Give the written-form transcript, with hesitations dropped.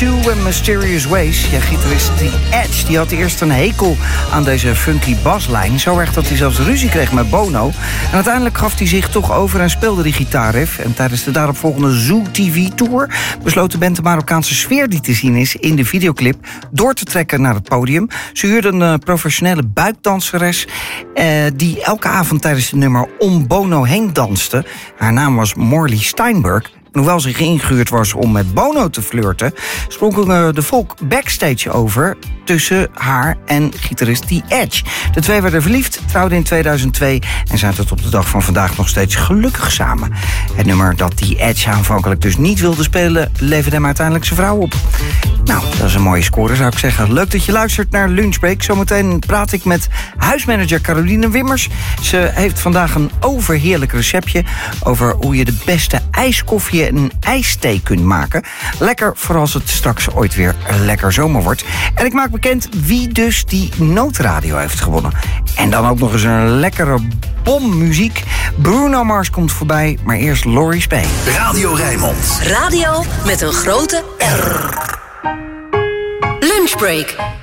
2 en Mysterious Ways. Ja, gitarist The Edge die had eerst een hekel aan deze funky baslijn. Zo erg dat hij zelfs ruzie kreeg met Bono. En uiteindelijk gaf hij zich toch over en speelde die gitaarriff. En tijdens de daaropvolgende Zoo TV-tour besloot de band de Marokkaanse sfeer die te zien is in de videoclip door te trekken naar het podium. Ze huurden een professionele buikdanseres die elke avond tijdens het nummer om Bono heen danste. Haar naam was Morley Steinberg. En hoewel ze geïngehuurd was om met Bono te flirten, sprong de volk backstage over tussen haar en gitarist The Edge. De twee werden verliefd, trouwden in 2002 en zijn tot op de dag van vandaag nog steeds gelukkig samen. Het nummer dat The Edge aanvankelijk dus niet wilde spelen, leverde hem uiteindelijk zijn vrouw op. Nou, dat is een mooie score, zou ik zeggen. Leuk dat je luistert naar Lunchbreak. Zometeen praat ik met huismanager Caroline Wimmers. Ze heeft vandaag een overheerlijk receptje over hoe je de beste ijskoffie en een ijsthee kunt maken. Lekker voor als het straks ooit weer lekker zomer wordt. En ik maak bekend wie dus die Noodradio heeft gewonnen. En dan ook nog eens een lekkere bommuziek. Bruno Mars komt voorbij, maar eerst Laurie Spee. Radio Rijnmond. Radio met een grote R. Lunchbreak.